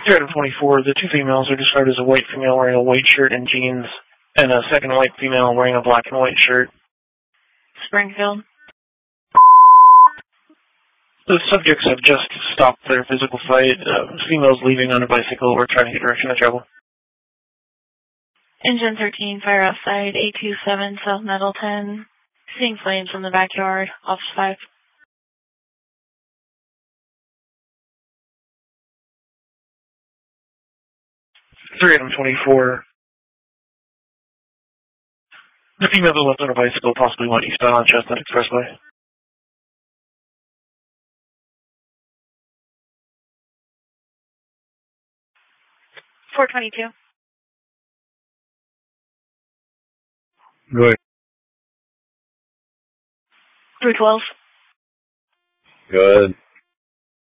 Item 24, the two females are described as a white female wearing a white shirt and jeans, and a second white female wearing a black and white shirt. Springfield. The subjects have just stopped their physical fight. Females leaving on a bicycle or trying to get direction of travel. Engine 13, fire outside, 827 South Middleton. Seeing flames in the backyard, Officer 5. Item 24. The female that left on a bicycle possibly went eastbound on Chestnut Expressway. .422. Go ahead. 312. Go ahead.